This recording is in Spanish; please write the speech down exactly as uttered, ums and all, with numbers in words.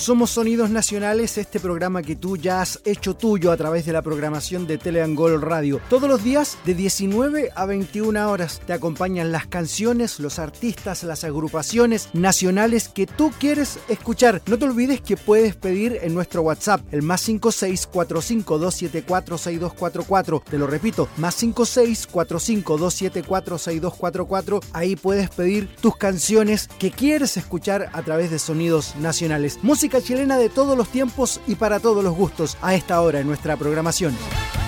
Somos Sonidos Nacionales, este programa que tú ya has hecho tuyo a través de la programación de Teleangol Radio. Todos los días de diecinueve a veintiuna horas te acompañan las canciones, los artistas, las agrupaciones nacionales que tú quieres escuchar. No te olvides que puedes pedir en nuestro WhatsApp, el más cinco seis cuatro cinco dos siete cuatro seis dos cuatro cuatro. Te lo repito, más cinco seis cuatro cinco dos siete cuatro seis dos cuatro cuatro. Ahí puedes pedir tus canciones que quieres escuchar a través de Sonidos Nacionales. Música chilena de todos los tiempos y para todos los gustos a esta hora en nuestra programación.